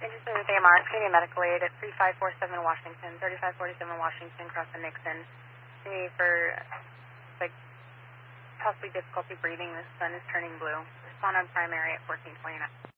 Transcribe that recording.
Interested with AMR, Canadian Medical Aid at 3547 Washington, 3547 Washington, crossing Nixon. Need for, like, possibly difficulty breathing. The sun is turning blue. Respond on primary at 1429.